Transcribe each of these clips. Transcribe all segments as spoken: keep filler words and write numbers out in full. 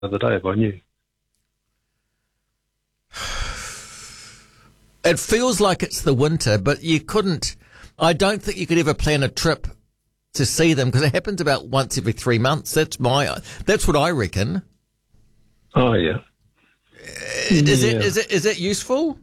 other day if I knew. It feels like it's the winter, but you couldn't. I don't think you could ever plan a trip to see them because it happens about once every three months. That's my. That's what I reckon. Oh yeah. Is yeah. it? Is it? Is it useful?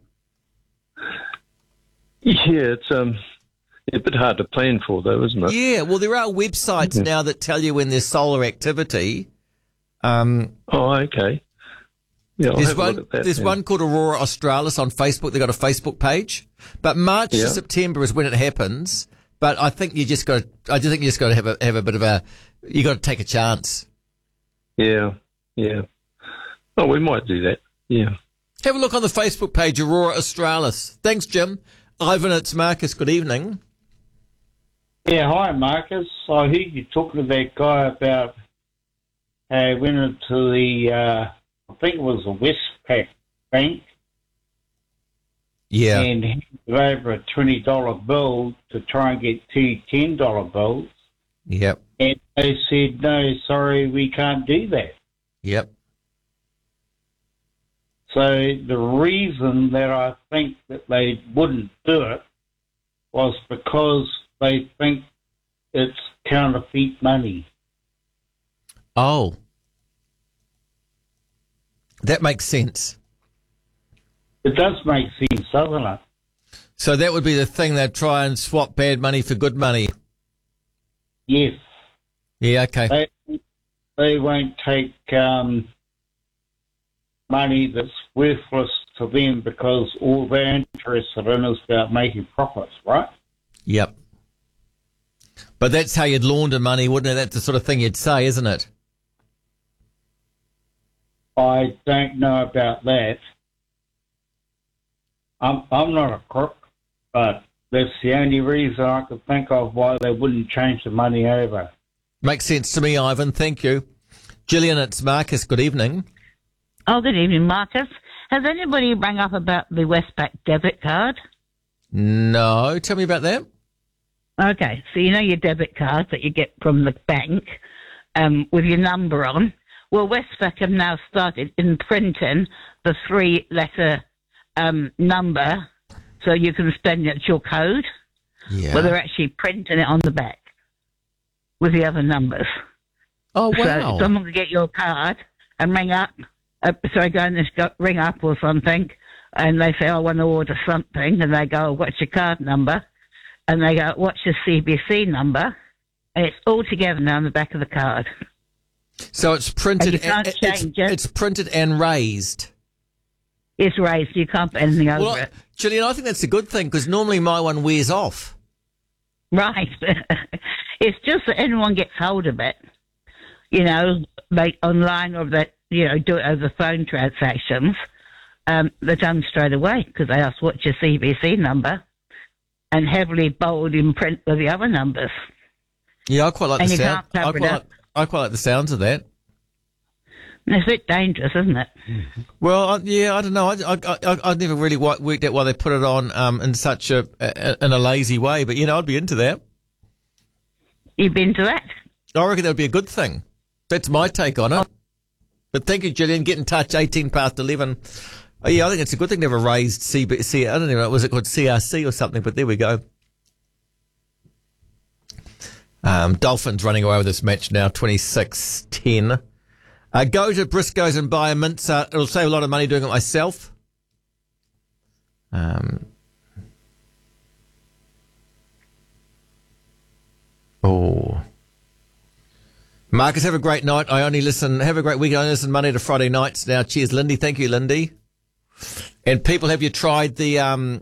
Yeah, it's um, a bit hard to plan for though, isn't it? Yeah. Well, there are websites mm-hmm. now that tell you when there's solar activity. Um, oh, okay. Yeah, I'll there's have a one. look at that, there's yeah. one called Aurora Australis on Facebook. They've got a Facebook page, but March yeah. to September is when it happens. But I think you just got. I just think you just got to have a have a bit of a. You got to take a chance. Yeah, yeah. Oh, we might do that. Yeah. Have a look on the Facebook page, Aurora Australis. Thanks, Jim. Ivan, it's Marcus. Good evening. Yeah, hi, Marcus. I heard you talking to that guy about how he went into the, uh, I think it was the Westpac Bank. Yeah. And handed over a twenty dollar bill to try and get two ten dollar bills. Yep. And they said, no, sorry, we can't do that. Yep. So the reason that I think that they wouldn't do it was because they think it's counterfeit money. Oh. That makes sense. It does make sense, doesn't it? So that would be the thing, they'd try and swap bad money for good money. Yes. Yeah, okay. They, they won't take um, money that's worthless to them because all they're interested in is about making profits, right? Yep. But that's how you'd launder money, wouldn't it? That's the sort of thing you'd say, isn't it? I don't know about that. I'm, I'm not a crook, but that's the only reason I could think of why they wouldn't change the money over. Makes sense to me, Ivan. Thank you. Gillian, it's Marcus. Good evening. Oh, good evening, Marcus. Has anybody rang up about the Westpac debit card? No. Tell me about that. Okay, so you know your debit card that you get from the bank um, with your number on. Well, Westpac have now started imprinting the three-letter um, number so you can spend it at your code. Yeah. Well, they're actually printing it on the back with the other numbers. Oh, wow. So someone can get your card and ring up, uh, sorry, go and just go, ring up or something, and they say, oh, I want to order something, and they go, oh, what's your card number? And they go, what's your C B C number? And it's all together now on the back of the card. So it's printed. And you can't it's, change it. It's printed and raised. It's raised. You can't put anything over Well, it. Gillian, I think that's a good thing because normally my one wears off. Right. It's just that anyone gets hold of it, you know, like online or that, you know, do it over phone transactions. Um, they're done straight away because they ask, what's your C B C number? And heavily bold in print with the other numbers. Yeah, I quite like and the you sound. can't I cover quite, it like, up. I quite like the sounds of that. It's a bit dangerous, isn't it? Well, I, yeah, I don't know. I, I, I, I never really worked out why they put it on um, in such a, a in a lazy way, but you know, I'd be into that. You've been to that? I reckon that would be a good thing. That's my take on it. But thank you, Gillian. Get in touch. Eighteen past eleven. Oh, yeah, I think it's a good thing to have a raised C B C. I don't even know, was it called C R C or something? But there we go. Um, Dolphins running away with this match now, twenty-six ten. Uh, go to Briscoe's and buy a mincer. It'll save a lot of money doing it myself. Um. Oh. Marcus, have a great night. I only listen, have a great week. I only listen Monday to Friday nights now. Cheers, Lindy. Thank you, Lindy. And people, have you tried the, um,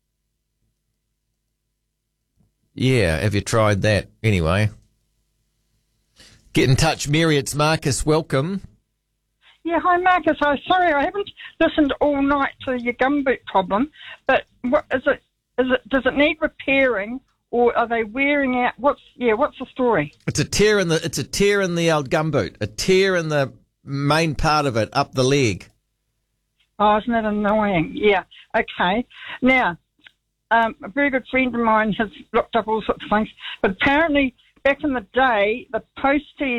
yeah, have you tried that? Anyway. Get in touch, Mary. It's Marcus. Welcome. Yeah, hi, Marcus. I'm sorry, I haven't listened all night to your gumboot problem, but what is it? Is it? Does it need repairing, or are they wearing out? What's yeah? What's the story? It's a tear in the. It's a tear in the old gumboot. A tear in the main part of it, up the leg. Oh, isn't that annoying? Yeah. Okay. Now, um, a very good friend of mine has looked up all sorts of things, but apparently back in the day, the posties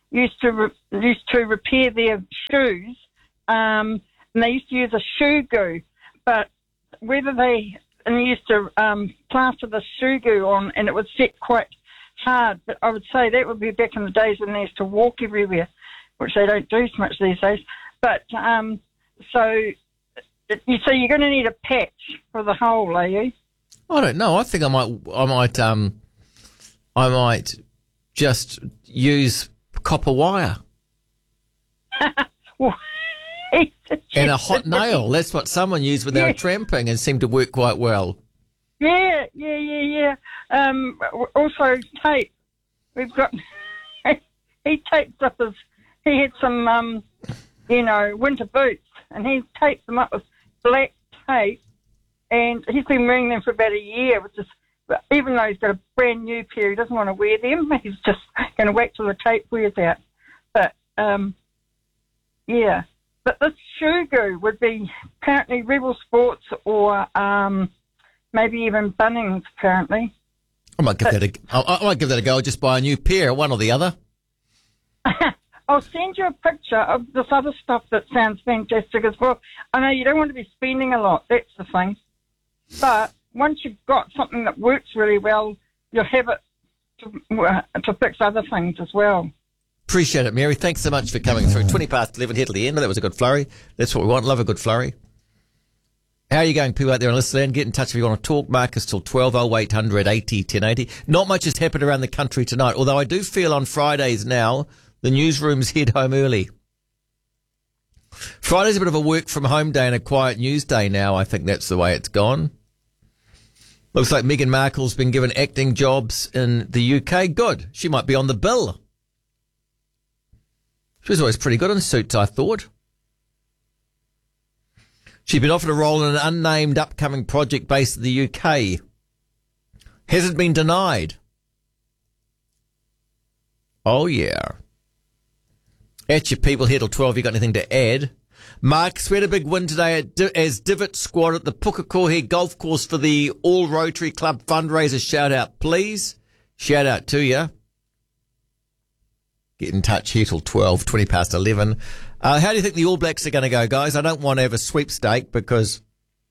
used to re- used to repair their shoes, um, and they used to use a shoe goo. But whether they and they used to um, plaster the shoe goo on, and it would set quite hard. But I would say that would be back in the days when they used to walk everywhere, which they don't do so much these days. But um, so you so you're going to need a patch for the hole, are you? I don't know. I think I might. I might. Um, I might just use copper wire well, and a hot nail. That's what someone used when they were Yeah. tramping and seemed to work quite well. Yeah, yeah, yeah, yeah. Um, also tape. We've got. He taped up his. He had some, um, you know, winter boots, and he taped them up with black tape, and he's been wearing them for about a year. Which is, even though he's got a brand new pair, he doesn't want to wear them. He's just going to wait till the tape wears out. But um, yeah. But this shoe goo would be apparently Rebel Sports or um, maybe even Bunnings, apparently. I might give that a. I, I might give that a go. I'll just buy a new pair, one or the other. I'll send you a picture of this other stuff that sounds fantastic as well. I know you don't want to be spending a lot, that's the thing. But once you've got something that works really well, you'll have it to, uh, to fix other things as well. Appreciate it, Mary. Thanks so much for coming through. twenty past eleven, hit to the end. That was a good flurry. That's what we want. Love a good flurry. How are you going, people out there on Listen Land? Get in touch if you want to talk. Marcus till twelve, oh eight hundred eighty ten eighty. Not much has happened around the country tonight, although I do feel on Fridays now the newsrooms head home early. Friday's a bit of a work from home day and a quiet news day now. I think that's the way it's gone. Looks like Meghan Markle's been given acting jobs in the U K. Good. She might be on the bill. She was always pretty good in suits, I thought. She's been offered a role in an unnamed upcoming project based in the U K. Hasn't been denied. Oh, yeah. At your people here till twelve, you got anything to add? Mark, we had a big win today at Di- as Divot Squad at the Pukekohe Golf Course for the All Rotary Club fundraiser. Shout out, please. Shout out to you. Get in touch here till twelve, twenty past eleven. Uh, how do you think the All Blacks are going to go, guys? I don't want to have a sweepstake because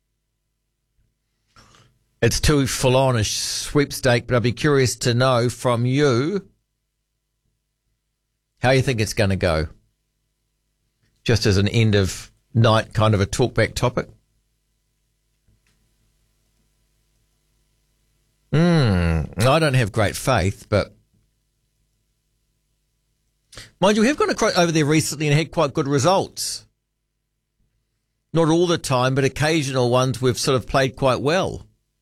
it's too full-on a sweepstake, but I'd be curious to know from you how you think it's going to go. Just as an end of night kind of a talkback topic. Hmm, I don't have great faith, but mind you, we have gone across over there recently and had quite good results. Not all the time, but occasional ones we've sort of played quite well.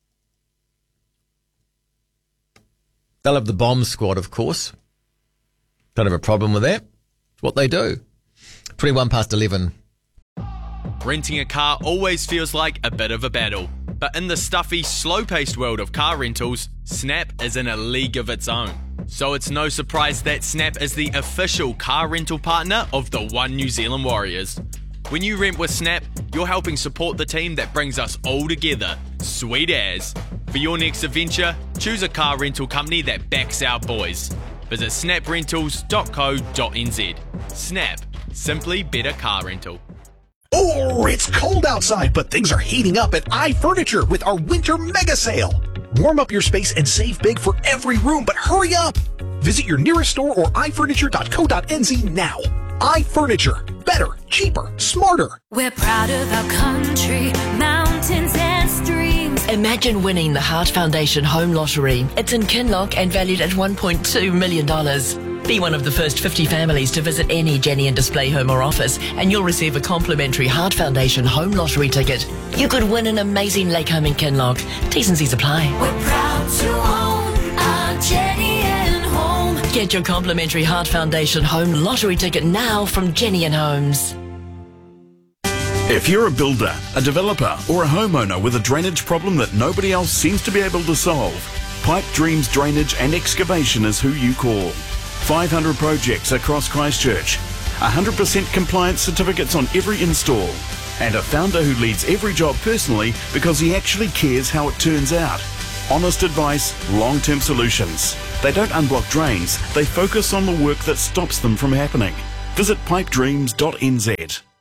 They'll have the bomb squad, of course. Don't have a problem with that. It's what they do. twenty-one past eleven. Renting a car always feels like a bit of a battle. But in the stuffy, slow-paced world of car rentals, Snap is in a league of its own. So it's no surprise that Snap is the official car rental partner of the One New Zealand Warriors. When you rent with Snap, you're helping support the team that brings us all together. Sweet as. For your next adventure, choose a car rental company that backs our boys. Visit snap rentals dot co dot n z. Snap. Simply better car rental. Oh, it's cold outside, but things are heating up at iFurniture with our winter mega sale. Warm up your space and save big for every room, but hurry up. Visit your nearest store or i furniture dot co dot n z now. iFurniture. Better, cheaper, smarter. We're proud of our country, mountains and streams. Imagine winning the Heart Foundation Home Lottery. It's in Kinloch and valued at one point two million dollars. Be one of the first fifty families to visit any Jenny and Display home or office, and you'll receive a complimentary Heart Foundation Home Lottery ticket. You could win an amazing lake home in Kinloch. T's and C's apply. We're proud to own our Jenny and Home. Get your complimentary Heart Foundation Home Lottery ticket now from Jenny and Homes. If you're a builder, a developer, or a homeowner with a drainage problem that nobody else seems to be able to solve, Pipe Dreams Drainage and Excavation is who you call. five hundred projects across Christchurch, one hundred percent compliance certificates on every install, and a founder who leads every job personally because he actually cares how it turns out. Honest advice, long-term solutions. They don't unblock drains, they focus on the work that stops them from happening. Visit pipe dreams dot n z.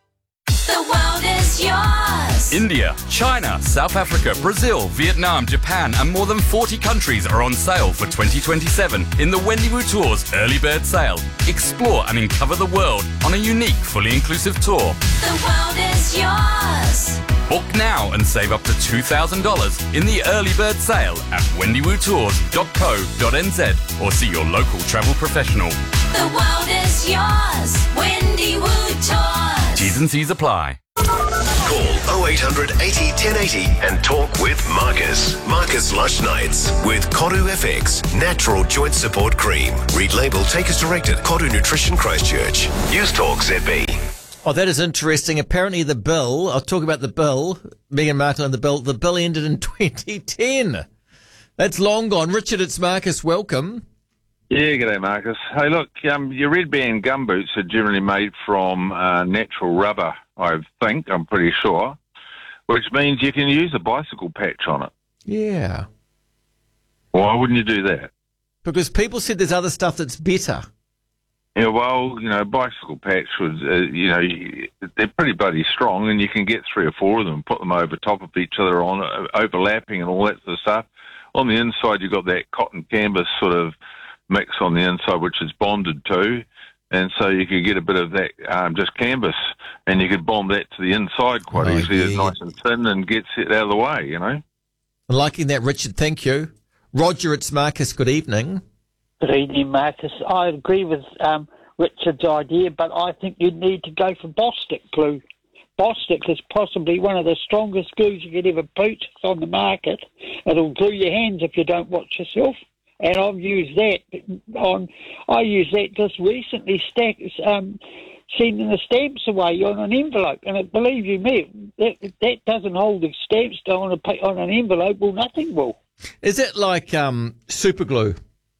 The world is yours. India, China, South Africa, Brazil, Vietnam, Japan and more than forty countries are on sale for twenty twenty-seven in the Wendiwoo Tours Early Bird Sale. Explore and uncover the world on a unique, fully inclusive tour. The world is yours. Book now and save up to two thousand dollars in the Early Bird Sale at wendiwoo tours dot co dot n z or see your local travel professional. The world is yours. Wendiwoo Tours. T's and C's apply. Call oh eight hundred eighty ten eighty and talk with Marcus. Marcus Lush Nights with Koru F X Natural Joint Support Cream. Read label, take as directed. Koru Nutrition Christchurch. Use Talk Z B. Oh, that is interesting. Apparently the bill, I'll talk about the bill, Meghan Markle and the bill, the bill ended in twenty ten. That's long gone. Richard, it's Marcus. Welcome. Yeah, g'day, Marcus. Hey, look, um, your red band gumboots are generally made from uh, natural rubber, I think, I'm pretty sure, which means you can use a bicycle patch on it. Yeah. Why wouldn't you do that? Because people said there's other stuff that's better. Yeah, well, you know, bicycle patch was, uh, you know, they're pretty bloody strong, and you can get three or four of them, put them over top of each other, on uh, overlapping and all that sort of stuff. On the inside, you've got that cotton canvas sort of mix on the inside, which is bonded to, and so you could get a bit of that um, just canvas, and you could bond that to the inside quite Oh, easily. It's yeah. nice and thin and gets it out of the way, you know. Liking that, Richard. Thank you. Roger, it's Marcus. Good evening. Good evening, Marcus. I agree with um, Richard's idea, but I think you need to go for Bostik glue. Bostik is possibly one of the strongest glues you could ever put on the market. It'll glue your hands if you don't watch yourself. And I've used that on. I used that just recently, stacks, um, sending the stamps away on an envelope. And it, believe you me, that that doesn't hold the stamps on a on an envelope. Well, nothing will. Is it like um, super glue?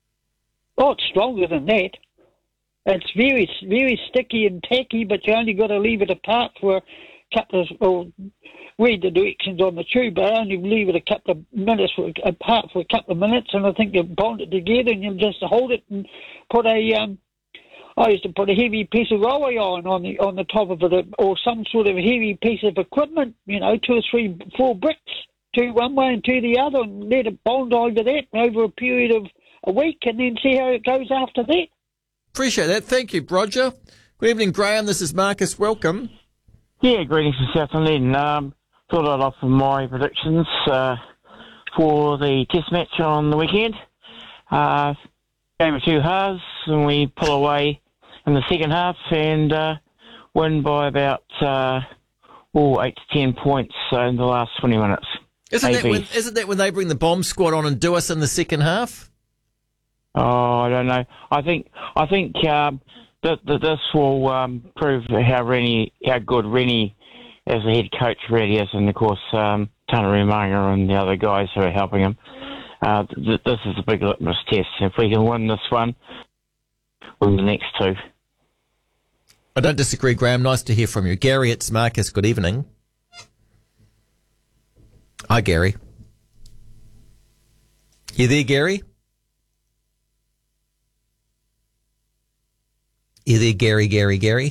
Oh, it's stronger than that. It's very, very sticky and tacky, but you only got to leave it apart for a couple of, or read the directions on the tube, but only leave it a couple of minutes for, apart for a couple of minutes, and I think you bond it together and you just hold it and put a, um, I used to put a heavy piece of railway iron on the on the top of it, or some sort of heavy piece of equipment, you know, two or three, four bricks, two one way and two the other, and let it bond over that over a period of a week, and then see how it goes after that. Appreciate that. Thank you, Roger. Good evening, Graham. This is Marcus. Welcome. Yeah, greetings from South Dunedin. Um, thought I'd offer my predictions uh, for the test match on the weekend. Uh, game of two halves, and we pull away in the second half and uh, win by about uh, oh, eight to ten points uh, in the last twenty minutes. Isn't that, when, isn't that when they bring the bomb squad on and do us in the second half? Oh, I don't know. I think I think um, that, that this will um, prove how Rennie, how good Rennie as a head coach really is, and of course um, Tana Umaga and the other guys who are helping him. Uh, th- this is a big litmus test. If we can win this one, win the next two. I don't disagree, Graham. Nice to hear from you. Gary, it's Marcus. Good evening. Hi, Gary. You there, Gary? You there, Gary, Gary, Gary?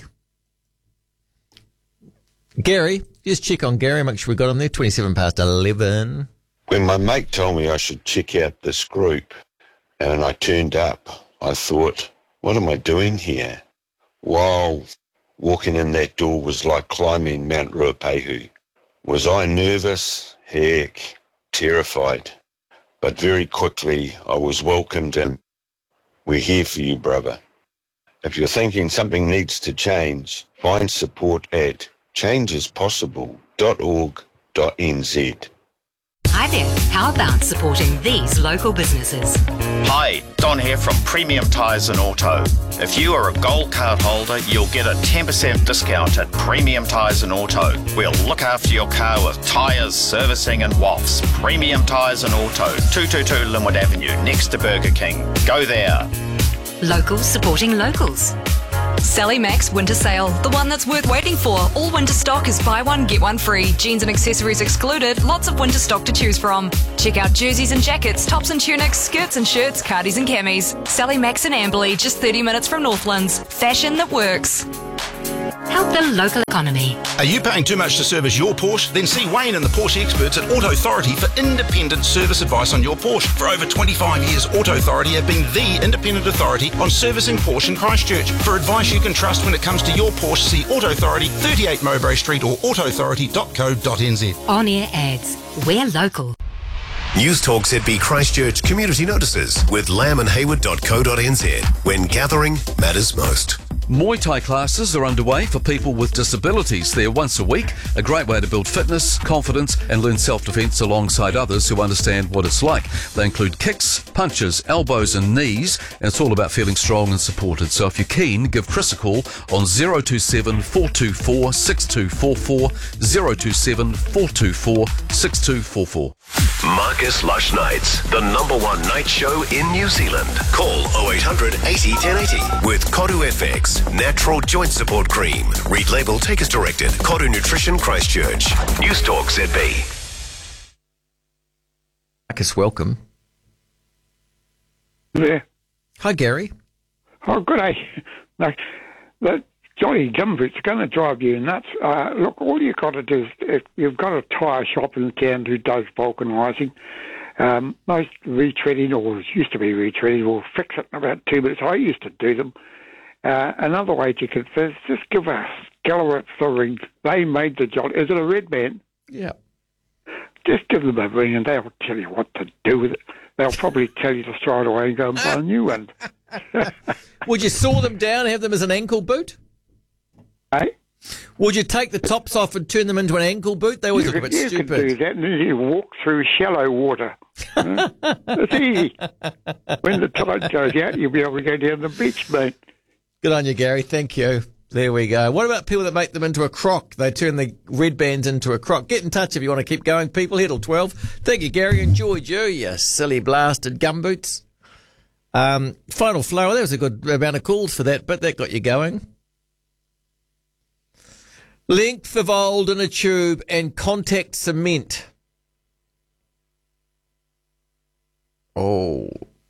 Gary, just check on Gary, make sure we got him there. twenty-seven past eleven. When my mate told me I should check out this group and I turned up, I thought, what am I doing here? Wow, walking in that door was like climbing Mount Ruapehu. Was I nervous? Heck, terrified. But very quickly I was welcomed in. We're here for you, brother. If you're thinking something needs to change, find support at changes possible dot org dot n z. Hi there. How about supporting these local businesses? Hi, Don here from Premium Tyres and Auto. If you are a gold card holder, you'll get a ten percent discount at Premium Tyres and Auto. We'll look after your car with tyres, servicing and wafts. Premium Tyres and Auto, two twenty-two Linwood Avenue, next to Burger King. Go there. Locals supporting locals. Sally Max Winter Sale, the one that's worth waiting for. All winter stock is buy one, get one free. Jeans and accessories excluded. Lots of winter stock to choose from. Check out jerseys and jackets, tops and tunics, skirts and shirts, cardies and camis. Sally Max in Amberley, just thirty minutes from Northlands. Fashion that works. Help the local economy. Are you paying too much to service your Porsche? Then see Wayne and the Porsche experts at Auto Authority for independent service advice on your Porsche. For over twenty-five years, Auto Authority have been the independent authority on servicing Porsche in Christchurch. For advice you can trust when it comes to your Porsche, see Auto Authority, thirty-eight Mowbray Street or auto authority dot co dot n z. On-air ads. We're local. News Talk Z B Christchurch community notices with lamb and hayward dot co dot n z. When gathering matters most. Muay Thai classes are underway for people with disabilities. They're once a week, a great way to build fitness, confidence and learn self-defense alongside others who understand what it's like. They include kicks, punches, elbows and knees, and it's all about feeling strong and supported. So if you're keen, give Chris a call on zero two seven, four two four, six two four four, zero two seven, four two four, six two four four. Marcus Lush Nights, the number one night show in New Zealand. Call oh eight hundred eighty, ten eighty with Koru F X, Natural Joint Support Cream. Read label, take as directed. Koru Nutrition Christchurch. News Talk Z B. Marcus, welcome. Yeah. Hi, Gary. Oh, good day. Like, that Johnny Gumboot's going to drive you nuts. Uh, look, all you've got to do is, if you've got a tyre shop in town who does vulcanising, um, most retreading, or used to be retreading, will fix it in about two minutes. I used to do them. Uh, another way you could is just give a Gallowitz a ring. They made the Johnny. Is it a red man? Yeah. Just give them a ring and they'll tell you what to do with it. They'll probably tell you to throw it away and go and buy a new one. Would you saw them down and have them as an ankle boot? Hey? Would you take the tops off and turn them into an ankle boot? They always you look could, a bit you stupid. You can do that and then you walk through shallow water. Huh? It's easy. When the tide goes out, you'll be able to go down the beach, mate. Good on you, Gary. Thank you. There we go. What about people that make them into a croc? They turn the red bands into a croc. Get in touch if you want to keep going, people. Here till twelve. Thank you, Gary. Enjoyed you, you silly blasted gumboots. Um, final flow. There was a good amount of calls for that, but that got you going. Length of old in a tube and contact cement. Oh.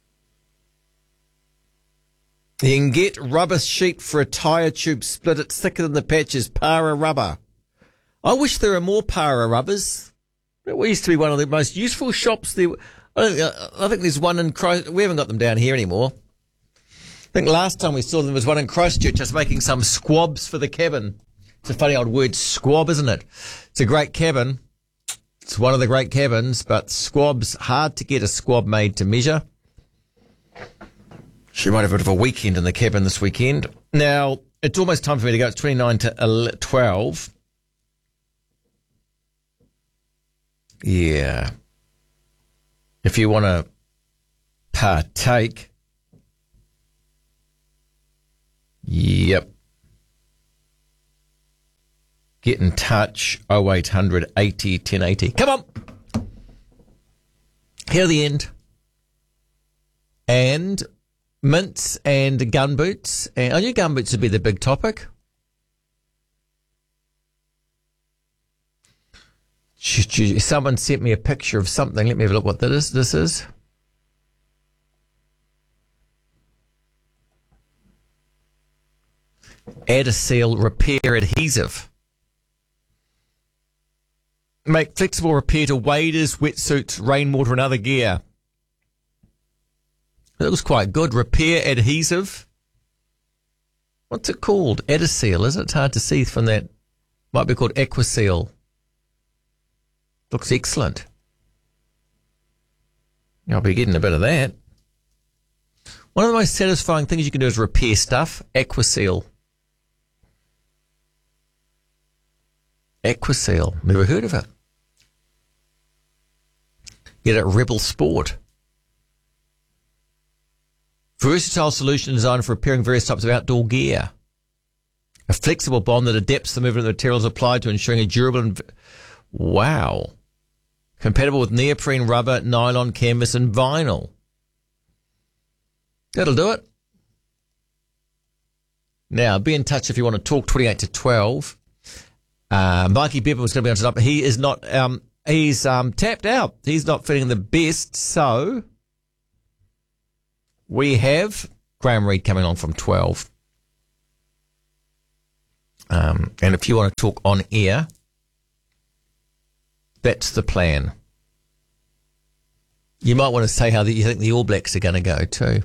You can get rubber sheet for a tyre tube split. It's thicker than the patches. Para rubber. I wish there were more Para rubbers. It used to be one of the most useful shops. There, I, think, I think there's one in Christ. We haven't got them down here anymore. I think last time we saw them was one in Christchurch, just making some squabs for the cabin. It's a funny old word, squab, isn't it? It's a great cabin. It's one of the great cabins, but squabs, hard to get a squab made to measure. She might have a bit of a weekend in the cabin this weekend. Now, it's almost time for me to go. It's twenty-nine to twelve. Yeah. If you want to partake. Yep. Get in touch. oh eight hundred eighty, ten eighty. Come on. Here the end. And mints and gumboots. And I knew gumboots would be the big topic. Someone sent me a picture of something. Let me have a look what that is. This is. Adacel repair adhesive. Make flexible repair to waders, wetsuits, rainwater and other gear. That was quite good. Repair adhesive. What's it called? Adacel, is it? It's hard to see from that. Might be called Aquaseal. Looks excellent. I'll be getting a bit of that. One of the most satisfying things you can do is repair stuff. Aquaseal. Aquaseal. Never heard of it. Get it at Rebel Sport. Versatile solution designed for repairing various types of outdoor gear. A flexible bond that adapts the movement of the materials applied to ensuring a durable and... Wow. Compatible with neoprene, rubber, nylon, canvas and vinyl. That'll do it. Now, be in touch if you want to talk, twenty-eight to twelve. Uh, Mikey Bevan was going to be on tonight, but he is not, um, he's um, tapped out. He's not feeling the best, so we have Graham Reid coming on from twelve. Um, and if you want to talk on air, that's the plan. You might want to say how the, you think the All Blacks are going to go too.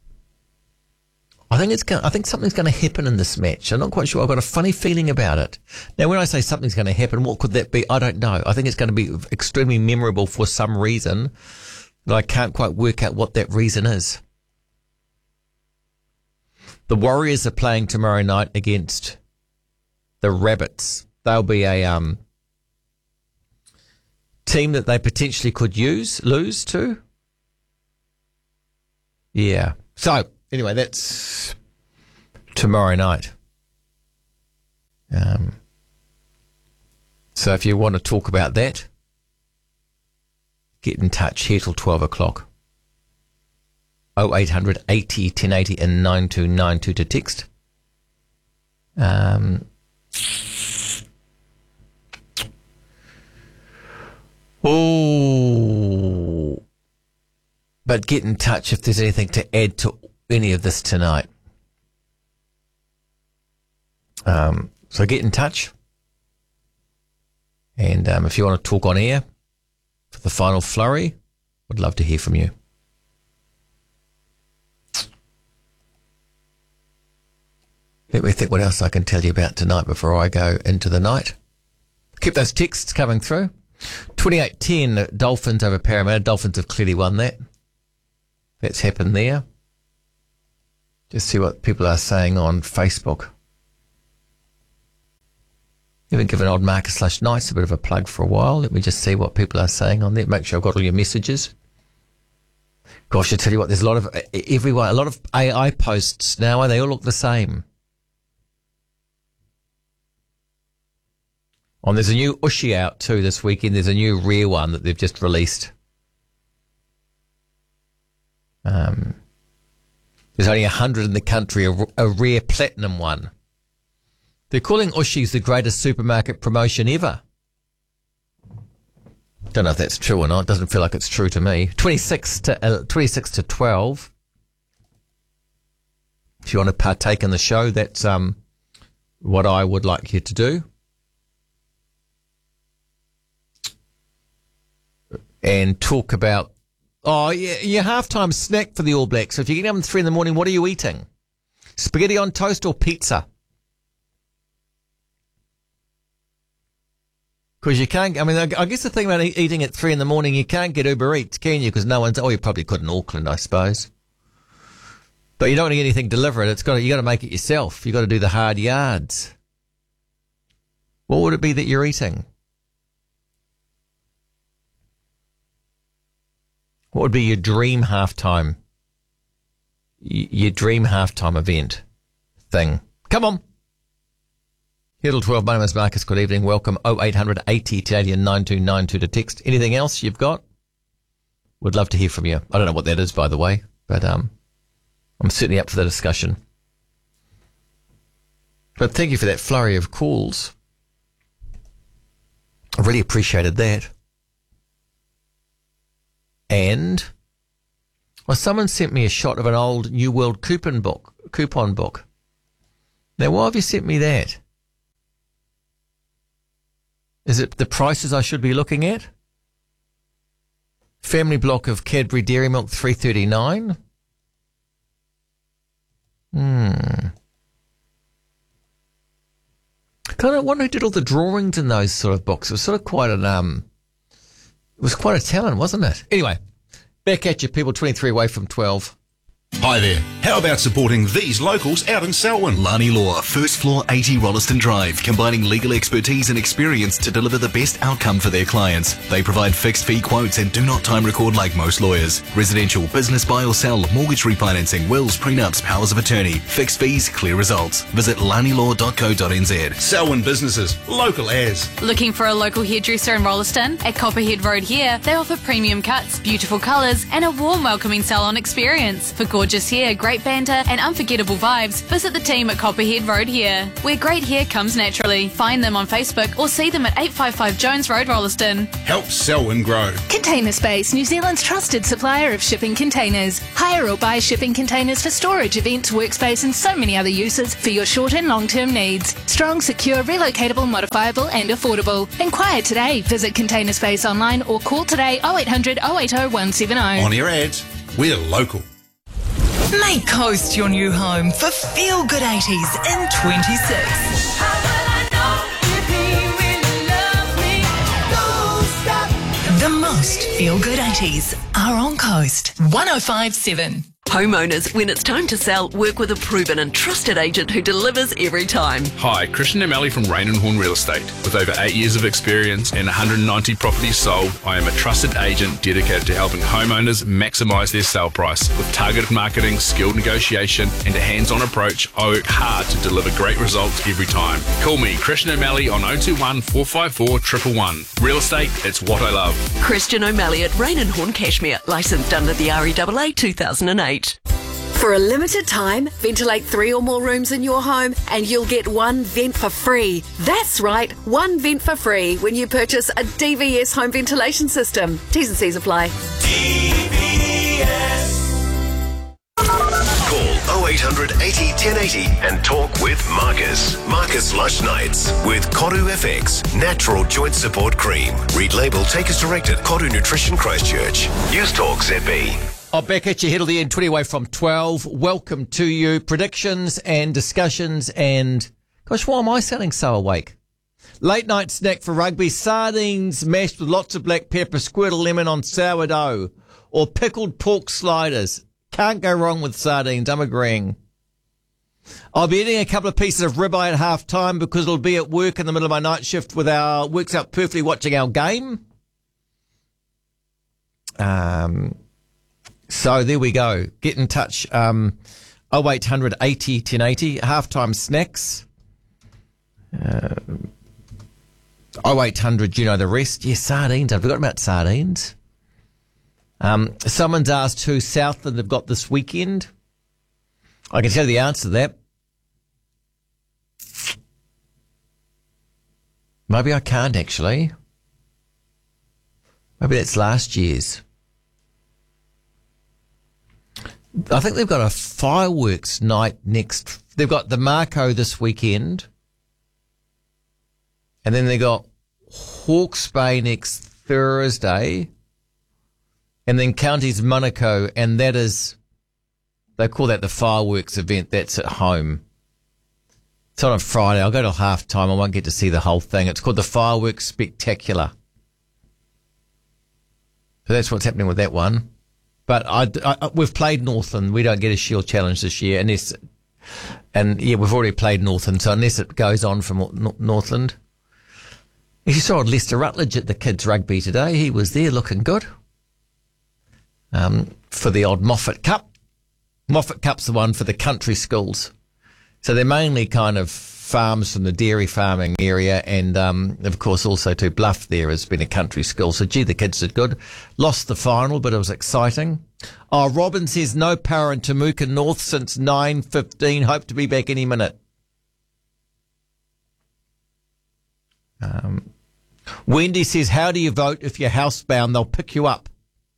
I think it's going, I think something's going to happen in this match. I'm not quite sure. I've got a funny feeling about it. Now, when I say something's going to happen, what could that be? I don't know. I think it's going to be extremely memorable for some reason, but I can't quite work out what that reason is. The Warriors are playing tomorrow night against the Rabbits. They'll be a um, team that they potentially could use, lose to. Yeah. So, anyway, that's tomorrow night. Um, so if you want to talk about that, get in touch here till twelve o'clock. oh eight hundred eighty ten eighty and nine two nine two to text. Um, oh, but get in touch if there's anything to add to any of this tonight. Um, so get in touch. And um, if you want to talk on air for the final flurry, would love to hear from you. Let me think what else I can tell you about tonight before I go into the night. Keep those texts coming through. twenty-eight ten, Dolphins over Parramatta. Dolphins have clearly won that. That's happened there. Just see what people are saying on Facebook. Even given old Marcus slash Nights a bit of a plug for a while. Let me just see what people are saying on there. Make sure I've got all your messages. Gosh, I tell you what, there's a lot of everyone, a lot of A I posts now, and they all look the same. Oh, and there's a new Ushi out too this weekend. There's a new rare one that they've just released. Um, there's only a hundred in the country, a, a rare platinum one. They're calling Ushis the greatest supermarket promotion ever. Don't know if that's true or not. It doesn't feel like it's true to me. twenty-six to uh, twenty-six to twelve. If you want to partake in the show, that's um what I would like you to do. And talk about, oh, yeah, your halftime snack for the All Blacks. So if you get up at three in the morning, what are you eating? Spaghetti on toast or pizza? Because you can't, I mean, I guess the thing about eating at three in the morning, you can't get Uber Eats, can you? Because no one's, oh, you probably could in Auckland, I suppose. But you don't want to get anything delivered. It's got to, you got to make it yourself. You got to do the hard yards. What would it be that you're eating? What would be your dream halftime, your dream halftime event thing? Come on. Hiddle twelve, my name is Marcus. Good evening. Welcome. oh eight hundred eighty ten eighty and nine two nine two to text. Anything else you've got? Would love to hear from you. I don't know what that is, by the way, but um, I'm certainly up for the discussion. But thank you for that flurry of calls. I really appreciated that. And, well, someone sent me a shot of an old New World coupon book. Coupon book. Now, why have you sent me that? Is it the prices I should be looking at? Family block of Cadbury Dairy Milk, three thirty-nine. Hmm. Kind of wonder who did all the drawings in those sort of books. It was sort of quite an um. It was quite a talent, wasn't it? Anyway, back at you, people. twenty-three away from twelve. Hi there. How about supporting these locals out in Selwyn? Lani Law, first floor eighty Rolleston Drive, combining legal expertise and experience to deliver the best outcome for their clients. They provide fixed fee quotes and do not time record like most lawyers. Residential, business buy or sell, mortgage refinancing, wills, prenups, powers of attorney, fixed fees, clear results. Visit lani law dot co dot n z. Selwyn businesses, local as. Looking for a local hairdresser in Rolleston? At Copperhead Road here, they offer premium cuts, beautiful colours and a warm welcoming salon experience. For gorgeous hair, great banter and unforgettable vibes, visit the team at Copperhead Road Hair, where great hair comes naturally. Find them on Facebook or see them at eight fifty-five Jones Road, Rollaston. Help sell and grow. Container Space, New Zealand's trusted supplier of shipping containers. Hire or buy shipping containers for storage, events, workspace and so many other uses for your short and long-term needs. Strong, secure, relocatable, modifiable and affordable. Inquire today. Visit Container Space online or call today oh eight hundred oh eight oh one seven oh. On your ads, we're local. Make Coast your new home for Feel Good eighties in twenty-six. The most Feel Good eighties are on Coast one oh five point seven. Homeowners, when it's time to sell, work with a proven and trusted agent who delivers every time. Hi, Christian O'Malley from Rain and Horn Real Estate. With over eight years of experience and one hundred ninety properties sold, I am a trusted agent dedicated to helping homeowners maximise their sale price. With targeted marketing, skilled negotiation and a hands-on approach, I work hard to deliver great results every time. Call me, Christian O'Malley, on oh two one, four five four, one one one. Real estate, it's what I love. Christian O'Malley at Rain and Horn Cashmere, licensed under the R E A A two thousand eight. For a limited time, ventilate three or more rooms in your home and you'll get one vent for free. That's right, one vent for free when you purchase a D V S home ventilation system. T's and C's apply. D V S. Call oh eight hundred eighty, ten eighty and talk with Marcus. Marcus Lush Nights with Koru F X, Natural Joint Support Cream. Read label, take as directed. Koru Nutrition Christchurch. News Talk Z B. Oh, back at your head of the end, twenty away from twelve. Welcome to you. Predictions and discussions and... Gosh, why am I sounding so awake? Late night snack for rugby. Sardines mashed with lots of black pepper, squirt of lemon on sourdough. Or pickled pork sliders. Can't go wrong with sardines, I'm agreeing. I'll be eating a couple of pieces of ribeye at half time because it'll be at work in the middle of my night shift with our... Works out perfectly watching our game. Um... So there we go. Get in touch. Um, oh eight hundred eighty, ten eighty. Halftime snacks. Uh, oh eight hundred, you know the rest. Yeah, sardines. I forgot about sardines. Um, someone's asked who Southland have got this weekend. I can tell you the answer to that. Maybe I can't actually. Maybe that's last year's. I think they've got a fireworks night next. They've got the Marco this weekend. And then they got Hawke's Bay next Thursday. And then Counties Monaco. And that is, they call that the fireworks event. That's at home. It's on a Friday. I'll go till half time. I won't get to see the whole thing. It's called the Fireworks Spectacular. So that's what's happening with that one. But I, I, we've played Northland. We don't get a Shield Challenge this year, unless, and yeah, we've already played Northland. So unless it goes on from Northland, if you saw Lester Rutledge at the kids' rugby today, he was there looking good. Um, for the odd Moffat Cup. Moffat Cup's the one for the country schools. So they're mainly kind of farms from the dairy farming area, and um, of course also to Bluff there has been a country school. So gee, the kids did good. Lost the final, but it was exciting. Oh, Robin says no power in Temuka North since nine fifteen. Hope to be back any minute. Um, Wendy says, how do you vote if you're housebound? They'll pick you up.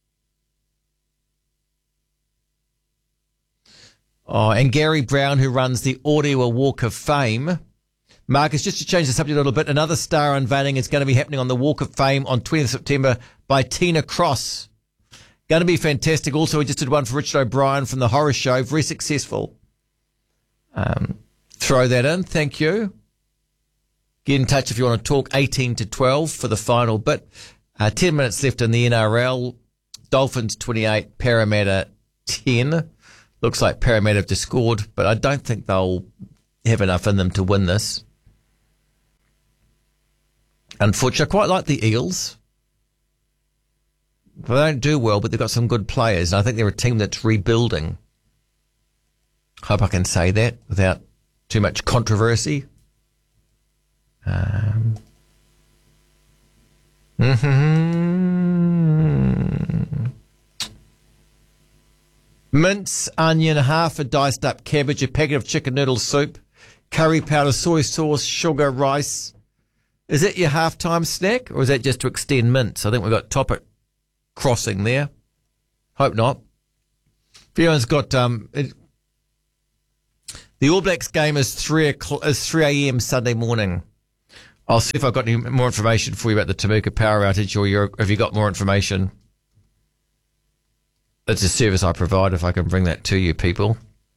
Oh, and Gary Brown, who runs the Audio Walk of Fame. Marcus, just to change the subject a little bit, another star unveiling is going to be happening on the Walk of Fame on twentieth of September by Tina Cross. Going to be fantastic. Also, we just did one for Richard O'Brien from The Horror Show. Very successful. Um, throw that in. Thank you. Get in touch if you want to talk. eighteen to twelve for the final bit. Uh, ten minutes left in the N R L. Dolphins twenty-eight, Parramatta ten. Looks like Parramatta have just scored, but I don't think they'll have enough in them to win this. Unfortunately, I quite like the Eels. They don't do well, but they've got some good players, and I think they're a team that's rebuilding. Hope I can say that without too much controversy. Um, mm-hmm. mince, onion, half a diced up cabbage, a packet of chicken noodle soup, curry powder, soy sauce, sugar, rice. Is that your halftime snack, or is that just to extend mince? I think we've got topic crossing there. Hope not. If anyone's got um, it, the All Blacks game is three o'clock, is three a m Sunday morning. I'll see if I've got any more information for you about the Temuka power outage, or you're, have you got more information? That's a service I provide, if I can bring that to you, people.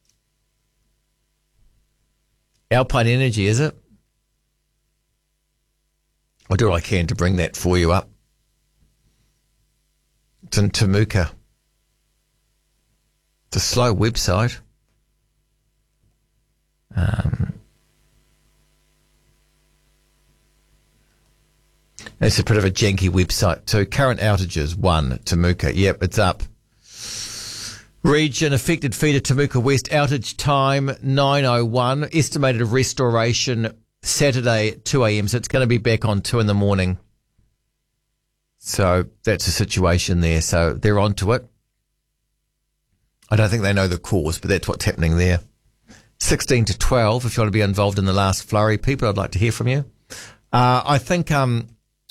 Alpine Energy, is it? I'll do what I can to bring that for you up. It's in Temuka. It's a slow website. Um, it's a bit of a janky website too. Current outages, one, Temuka. Yep, it's up. Region affected feeder Temuka West, outage time nine oh one. Estimated restoration Saturday at two a m. So it's going to be back on two in the morning. So that's the situation there. So they're onto it. I don't think they know the cause, but that's what's happening there. sixteen to twelve, if you want to be involved in the last flurry, people, I'd like to hear from you. Uh, I think um,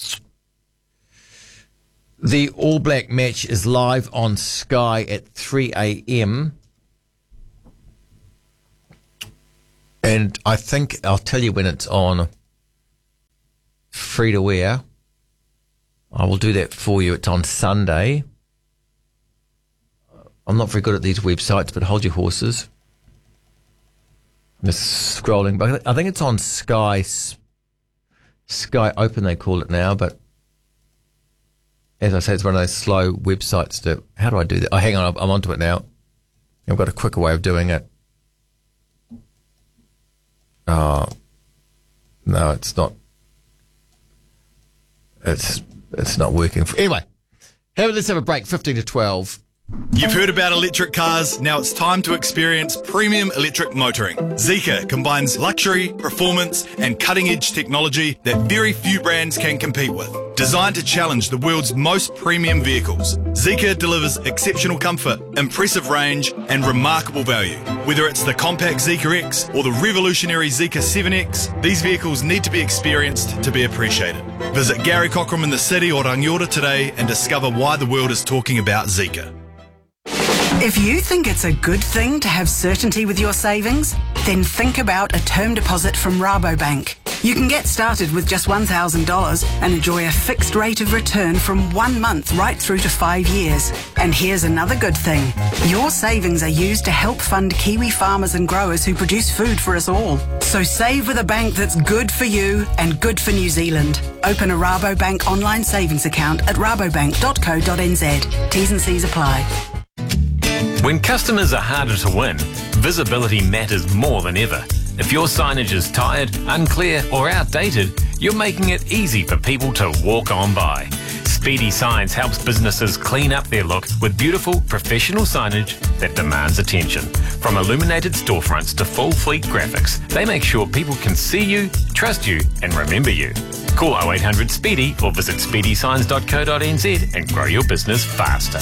the All Black match is live on Sky at three a m. And I think I'll tell you when it's on free to air. I will do that for you. It's on Sunday. I'm not very good at these websites, but hold your horses. I'm just scrolling, but I think it's on Sky, Sky Open they call it now, but as I say, it's one of those slow websites to, how do I do that? Oh, hang on, I'm onto it now. I've got a quicker way of doing it. Oh, no, it's not. It's it's not working. For, anyway, have, let's have a break, fifteen to twelve. You've heard about electric cars. Now it's time to experience premium electric motoring. Zeekr combines luxury, performance, and cutting-edge technology that very few brands can compete with. Designed to challenge the world's most premium vehicles, Zeekr delivers exceptional comfort, impressive range, and remarkable value. Whether it's the compact Zeekr X or the revolutionary Zeekr seven X, these vehicles need to be experienced to be appreciated. Visit Gary Cockram in the city or Rangiora today and discover why the world is talking about Zeekr. If you think it's a good thing to have certainty with your savings, then think about a term deposit from Rabobank. You can get started with just one thousand dollars and enjoy a fixed rate of return from one month right through to five years. And here's another good thing. Your savings are used to help fund Kiwi farmers and growers who produce food for us all. So save with a bank that's good for you and good for New Zealand. Open a Rabobank online savings account at rabobank dot co dot n z. T's and C's apply. When customers are harder to win, visibility matters more than ever. If your signage is tired, unclear or outdated, you're making it easy for people to walk on by. Speedy Signs helps businesses clean up their look with beautiful, professional signage that demands attention. From illuminated storefronts to full fleet graphics, they make sure people can see you, trust you and remember you. Call oh eight hundred SPEEDY or visit speedy signs dot co dot n z and grow your business faster.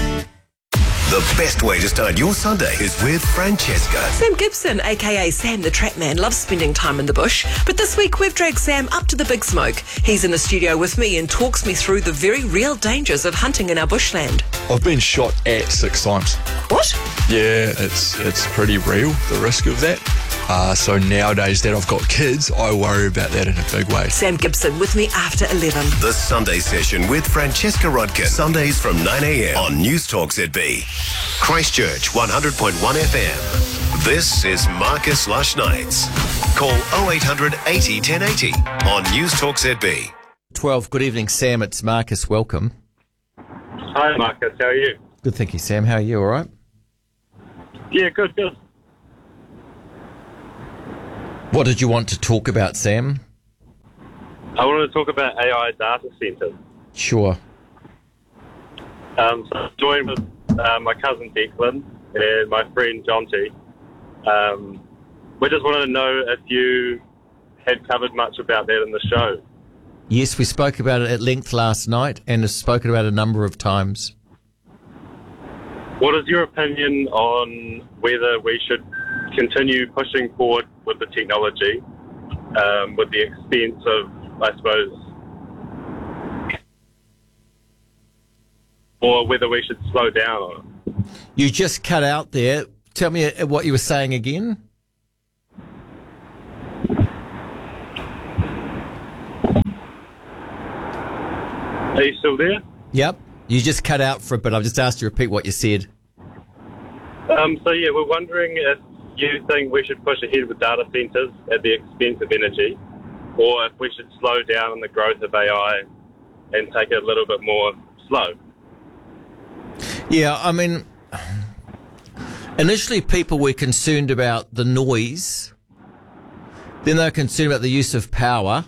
The best way to start your Sunday is with Francesca. Sam Gibson, aka Sam the Trap Man, loves spending time in the bush. But this week we've dragged Sam up to the big smoke. He's in the studio with me and talks me through the very real dangers of hunting in our bushland. I've been shot at six times. What? Yeah, it's it's pretty real, the risk of that. Uh, so nowadays that I've got kids, I worry about that in a big way. Sam Gibson with me after eleven. The Sunday Session with Francesca Rodkin. Sundays from nine a m on News Talk Z B. Christchurch one hundred point one F M. This is Marcus Lush Nights. Call oh eight hundred eighty ten eighty on News Talk Z B. twelve, good evening, Sam. It's Marcus. Welcome. Hi, Marcus. How are you? Good, thank you, Sam. How are you? All right? Yeah, good, good. What did you want to talk about, Sam? I wanted to talk about A I data centers. Sure. Um, so I joined with uh, my cousin Declan and my friend Jonty. Um, we just wanted to know if you had covered much about that in the show. Yes, we spoke about it at length last night and have spoken about it a number of times. what is your opinion on whether we should continue pushing forward with the technology um, with the expense of, I suppose, or whether we should slow down on it? You just cut out there. Tell me what you were saying again. Are you still there? Yep. You just cut out for a bit. I've just asked you to repeat what you said. Um, so, yeah, we're wondering if you think we should push ahead with data centres at the expense of energy, or if we should slow down on the growth of A I and take it a little bit more slow. Yeah, I mean, initially people were concerned about the noise. Then they were concerned about the use of power.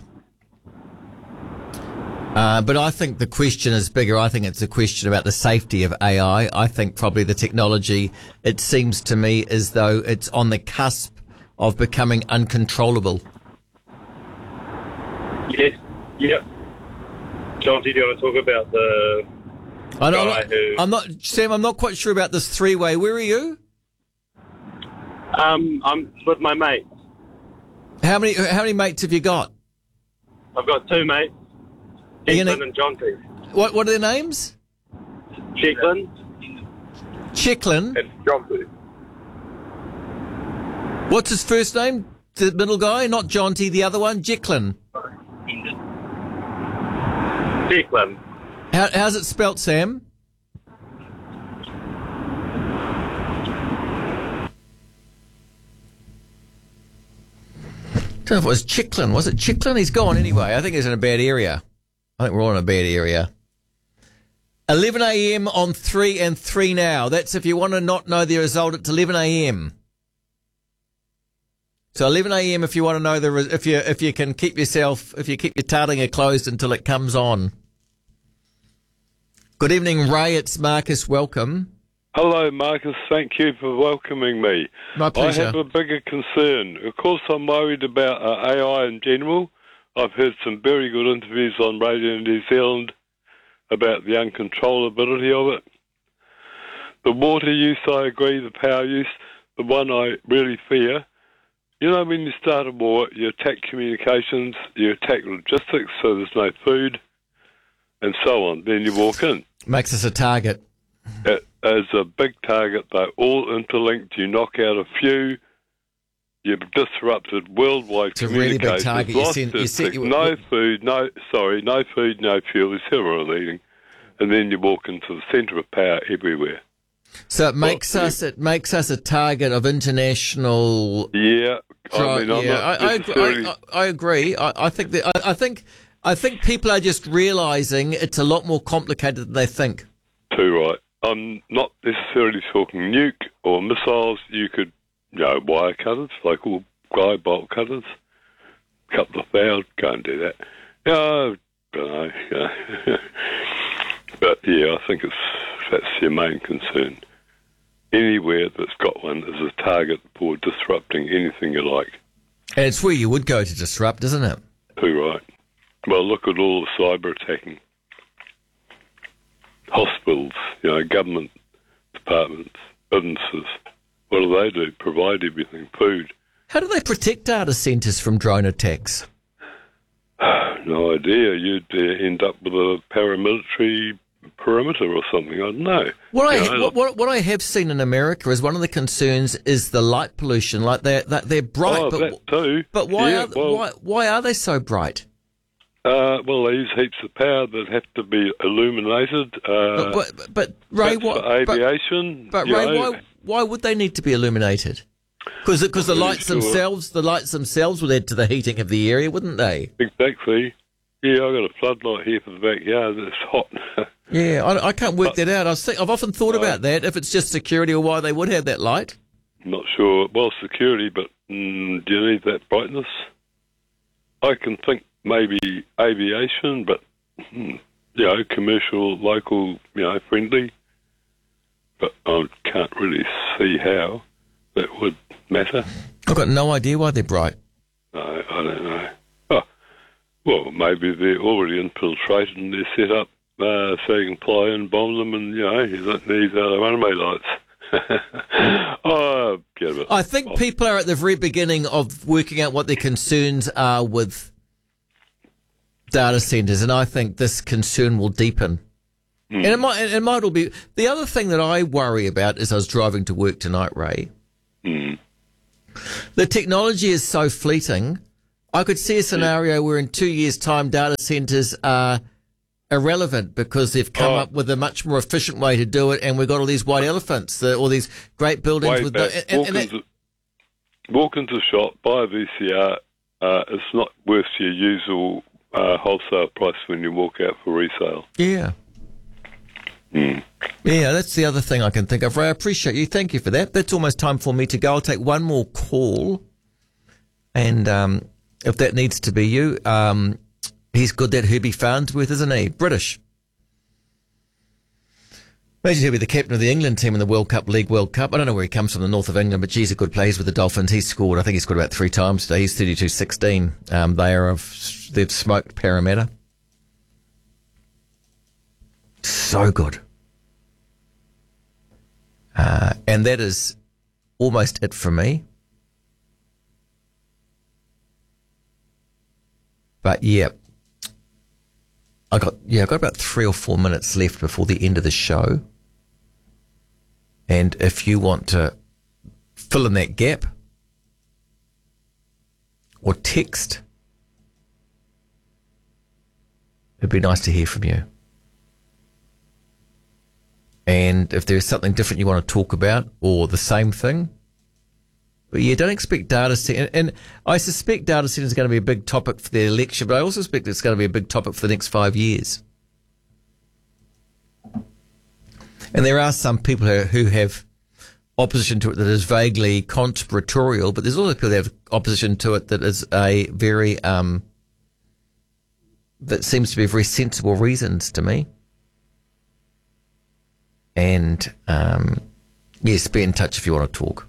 Uh, but I think the question is bigger. I think it's a question about the safety of A I. I think probably the technology, it seems to me as though it's on the cusp of becoming uncontrollable. Yes, yep. John, do you want to talk about the I know, guy I'm, who... not, I'm not, Sam, I'm not quite sure about this three-way. Where are you? Um, I'm with my mates. How many, how many mates have you got? I've got two mates, Declan and Jonty. What, what are their names? Declan. Chicklin? And Jonty. What's his first name? The middle guy? Not Jonty, the other one? Jicklin. Declan. How, how's it spelt, Sam? I don't know if it was Chicklin. Was it Chicklin? He's gone anyway. I think he's in a bad area. I think we're all in a bad area. eleven a.m. on three and three now. That's if you want to not know the result. It's eleven a.m. So eleven a.m. if you want to know the re- if you if you can keep yourself if you keep your tardinger closed until it comes on. Good evening, Ray. It's Marcus. Welcome. Hello, Marcus. Thank you for welcoming me. My pleasure. I have a bigger concern. Of course, I'm worried about uh, A I in general. I've heard some very good interviews on Radio New Zealand about the uncontrollability of it. The water use, I agree. The power use, the one I really fear. You know, when you start a war, you attack communications, you attack logistics, so there's no food, and so on. Then you walk in. Makes us a target. It is a big target. They're all interlinked. You knock out a few, you've disrupted worldwide It's a really communications. big target. You Lost send- you district, send- you- no food, no, sorry, no food, no fuel. There's several eating. And then you walk into the centre of power everywhere. So it makes Well, us it makes us a target of international. Yeah, I mean, I'm yeah, not I, I, necessarily... I, I agree. I, I think that I, I think I think people are just realising it's a lot more complicated than they think. Too right. I'm not necessarily talking nuke or missiles. You could, you know, wire cutters, local guy bolt cutters, a couple of thousand, go and do that. Yeah, I don't know. Yeah. But yeah, I think it's that's your main concern. Anywhere that's got one is a target for disrupting anything you like. And it's where you would go to disrupt, isn't it? Too right. Well, look at all the cyber attacking. Hospitals, you know, government departments, businesses. What do they do? Provide everything, food. How do they protect data centres from drone attacks? No idea. You'd uh, end up with a paramilitary perimeter or something. I don't know. What I You know, what, what, what I have seen in America is one of the concerns is the light pollution. Like they're that they're bright, Oh, but that too. but why Yeah, are well- why why are they so bright? Uh, well, they use heaps of power that have to be illuminated. Uh, But, but, but Ray, that's what? for but- aviation. But, you Ray, know. why why would they need to be illuminated? Because because the Not really lights sure. themselves, the lights themselves would add to the heating of the area, wouldn't they? Exactly. Yeah, I've got a floodlight here for the backyard. It's hot. Yeah, I, I can't work that out. I think, I've often thought about that. If it's just security, or why they would have that light. Not sure. Well, security, but mm, do you need that brightness? I can think maybe aviation, but, mm, you know, commercial, local, you know, friendly. But I can't really see how that would matter. I've got no idea why they're bright. No, I don't know. Oh, well, maybe they're already infiltrated and they're set up uh, so you can fly in, bomb them, and, you know, he's these are the runway lights. oh, get a bit. I think people are at the very beginning of working out what their concerns are with data centres, and I think this concern will deepen. Mm. And it might, it might all be... The other thing that I worry about is I was driving to work tonight, Ray. Mm. The technology is so fleeting. I could see a scenario where in two years' time data centres are irrelevant because they've come oh. up with a much more efficient way to do it, and we've got all these white elephants, the, all these great buildings Way with... back. No, and, walk, and into, walk into a shop, buy a V C R. Uh, it's not worth your usual uh, wholesale price when you walk out for resale. Yeah. Mm. Yeah, that's the other thing I can think of. Ray, I appreciate you. Thank you for that. That's almost time for me to go. I'll take one more call. And um, if that needs to be you, um, he's good, that Herbie Farnsworth, isn't he? British. Imagine he'll be the captain of the England team in the World Cup, League World Cup. I don't know where he comes from, the north of England, but geez, a good plays with the Dolphins. He's scored, I think he scored about three times today. He's thirty-two sixteen. Um, they are of, they've smoked Parramatta. So good. Uh, and that is almost it for me. But yeah, I got yeah, I got about three or four minutes left before the end of the show. And if you want to fill in that gap or text, it'd be nice to hear from you. And if there's something different you want to talk about or the same thing, but yeah, don't expect data centers. And I suspect data centers are going to be a big topic for the election, but I also suspect it's going to be a big topic for the next five years. And there are some people who, who have opposition to it that is vaguely conspiratorial, but there's also people that have opposition to it that is a very, um, that seems to be very sensible reasons to me. And, um, yes, be in touch if you want to talk.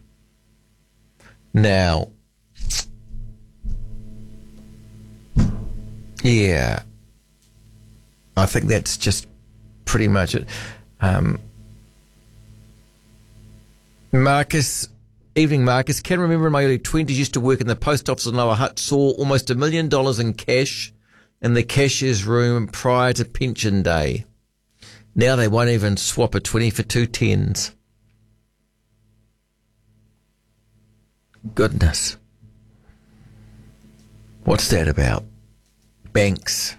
Now, yeah, I think that's just pretty much it. Um, Marcus, evening Marcus, can remember in my early twenties, used to work in the post office in Lower Hutt, saw almost a million dollars in cash in the cashier's room prior to pension day. Now they won't even swap a twenty for two tens. Goodness. What's that about? Banks.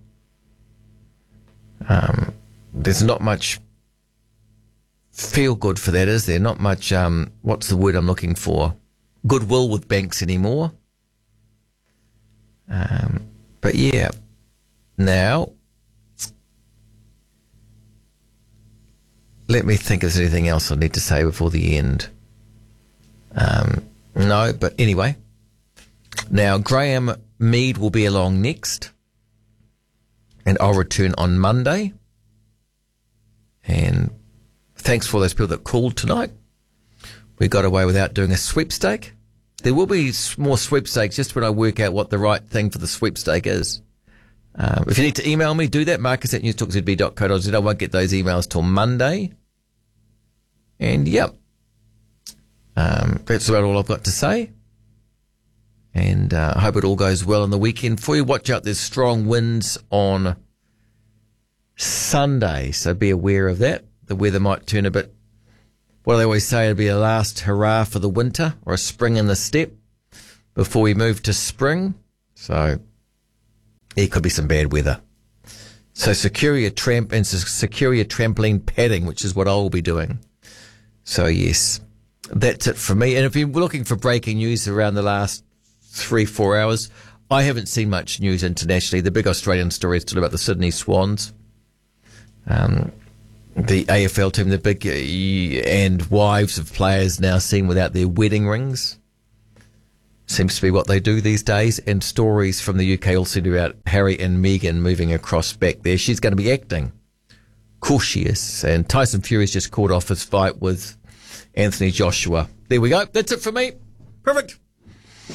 Um, there's not much feel good for that, is there? Not much, um, what's the word I'm looking for? Goodwill with banks anymore. Um, but yeah. Now, let me think if there's anything else I need to say before the end. Um, no, but anyway. Now, Graham Mead will be along next. And I'll return on Monday. And thanks for those people that called tonight. We got away without doing a sweepstake. There will be more sweepstakes just when I work out what the right thing for the sweepstake is. Um, if you need to email me, do that. Marcus at newstalk z b dot co dot z. I won't get those emails till Monday. And yep. Um, that's about all I've got to say. And uh, I hope it all goes well on the weekend for you. Watch out, there's strong winds on Sunday, so be aware of that. The weather might turn a bit, what do they always say, it'll be a last hurrah for the winter, or a spring in the step before we move to spring. So it could be some bad weather. So secure your tramp and secure your trampoline padding, which is what I'll be doing. So yes, that's it for me. And if you're looking for breaking news around the last three, four hours, I haven't seen much news internationally. The big Australian story is still about the Sydney Swans. Um, the A F L team, the big, uh, and wives of players now seen without their wedding rings. Seems to be what they do these days. And stories from the U K also about Harry and Meghan moving across back there. She's going to be acting. Of course she is. And Tyson Fury's just called off his fight with Anthony Joshua. There we go. That's it for me. Perfect.